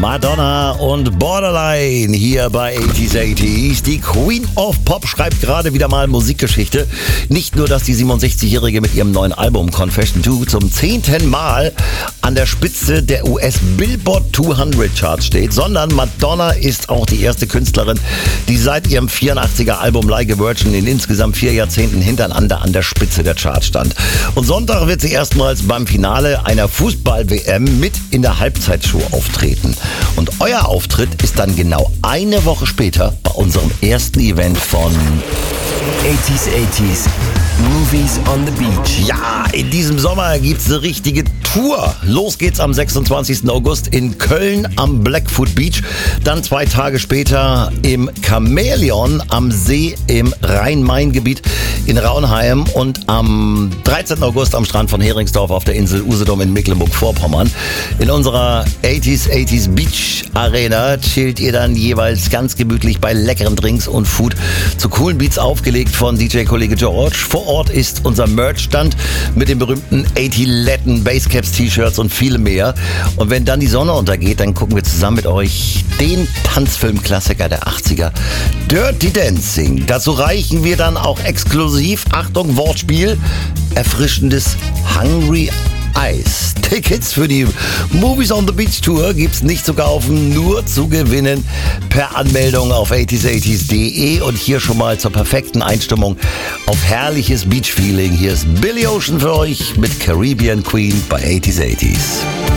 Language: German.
Madonna und Borderline hier bei 80s. Die Queen of Pop schreibt gerade wieder mal Musikgeschichte. Nicht nur, dass die 67-Jährige mit ihrem neuen Album Confession 2 zum 10. Mal an der Spitze der US Billboard 200 Charts steht, sondern Madonna ist auch die erste Künstlerin, die seit ihrem 84er Album Like a Virgin in insgesamt 4 Jahrzehnten hintereinander an der Spitze der Charts stand. Und Sonntag wird sie erstmals beim Finale einer Fußball-WM mit in der Halbzeitshow auftreten. Und euer Auftritt ist dann genau eine Woche später bei unserem ersten Event von 80s, Movies on the Beach. Ja, in diesem Sommer gibt's eine richtige Tour. Los geht's am 26. August in Köln am Blackfoot Beach. Dann 2 Tage später im Chamäleon am See im Rhein-Main-Gebiet in Raunheim und am 13. August am Strand von Heringsdorf auf der Insel Usedom in Mecklenburg-Vorpommern. In unserer 80s Beach Arena chillt ihr dann jeweils ganz gemütlich bei leckeren Drinks und Food zu coolen Beats aufgelegt von DJ-Kollege George. Vor Ort ist unser Merch-Stand mit den berühmten 80 Latin Basscaps, T-Shirts und viel mehr. Und wenn dann die Sonne untergeht, dann gucken wir zusammen mit euch den Tanzfilm-Klassiker der 80er, Dirty Dancing. Dazu reichen wir dann auch exklusiv, Achtung, Wortspiel, erfrischendes Hungry Eyes. Tickets für die Movies on the Beach Tour gibt's nicht zu kaufen, nur zu gewinnen per Anmeldung auf 80s80s.de. Und hier schon mal zur perfekten Einstimmung auf herrliches Beach-Feeling. Hier ist Billy Ocean für euch mit Caribbean Queen bei 80s80s.